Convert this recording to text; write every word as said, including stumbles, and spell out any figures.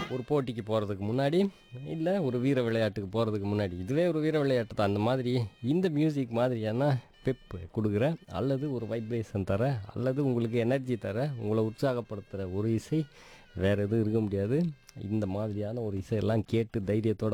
ஒரு போட்டிக்கு போகிறதுக்கு முன்னாடி, இல்லை ஒரு வீர விளையாட்டுக்கு போகிறதுக்கு முன்னாடி, இதுவே ஒரு வீர விளையாட்டு தான். அந்த மாதிரி இந்த மியூசிக் மாதிரியான பெப் கொடுக்குற அல்லது ஒரு வைப்ரேஷன் தர அல்லது உங்களுக்கு எனர்ஜி தர உங்களை உற்சாகப்படுத்துகிற ஒரு இசை வேறு எதுவும் இருக்க முடியாது. இந்த மாதிரியான ஒரு இசையெல்லாம் கேட்டு தைரியத்தோட